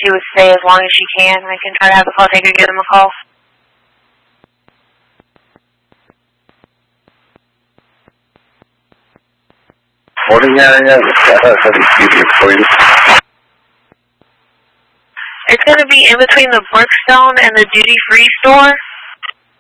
she would stay as long as she can. I can try to have the call taker give them a call. Holding area, that'd be easier for you. It's going to be in between the Brookstone and the duty-free store.